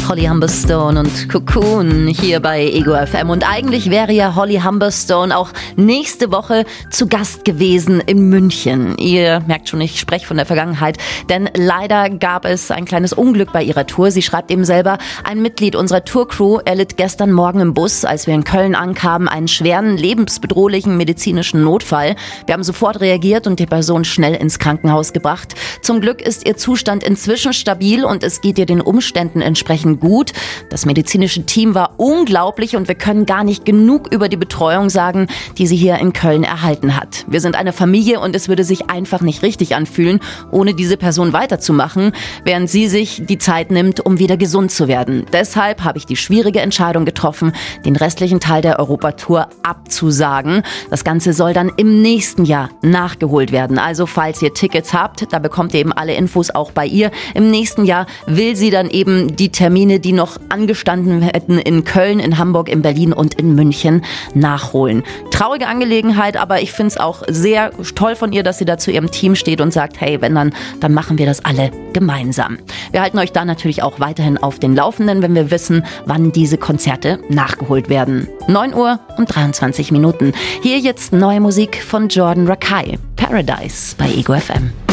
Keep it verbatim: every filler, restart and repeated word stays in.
Holly Humberstone und Cocoon hier bei Ego F M. Und eigentlich wäre ja Holly Humberstone auch nächste Woche zu Gast gewesen in München. Ihr merkt schon, ich spreche von der Vergangenheit, denn leider gab es ein kleines Unglück bei ihrer Tour. Sie schreibt eben selber, ein Mitglied unserer Tourcrew erlitt gestern Morgen im Bus, als wir in Köln ankamen, einen schweren, lebensbedrohlichen medizinischen Notfall. Wir haben sofort reagiert und die Person schnell ins Krankenhaus gebracht. Zum Glück ist ihr Zustand inzwischen stabil und es geht ihr den Umständen entsprechend gut. Das medizinische Team war unglaublich und wir können gar nicht genug über die Betreuung sagen, die sie hier in Köln erhalten hat. Wir sind eine Familie und es würde sich einfach nicht richtig anfühlen, ohne diese Person weiterzumachen, während sie sich die Zeit nimmt, um wieder gesund zu werden. Deshalb habe ich die schwierige Entscheidung getroffen, den restlichen Teil der Europatour abzusagen. Das Ganze soll dann im nächsten Jahr nachgeholt werden. Also falls ihr Tickets habt, da bekommt ihr eben alle Infos auch bei ihr. Im nächsten Jahr will sie dann eben die Termine, die noch angestanden hätten in Köln, in Hamburg, in Berlin und in München nachholen. Traurige Angelegenheit, aber ich finde es auch sehr toll von ihr, dass sie da zu ihrem Team steht und sagt, hey, wenn dann, dann machen wir das alle gemeinsam. Wir halten euch da natürlich auch weiterhin auf den Laufenden, wenn wir wissen, wann diese Konzerte nachgeholt werden. neun Uhr und dreiundzwanzig Minuten. Hier jetzt neue Musik von Jordan Rakei. Paradise bei Ego F M.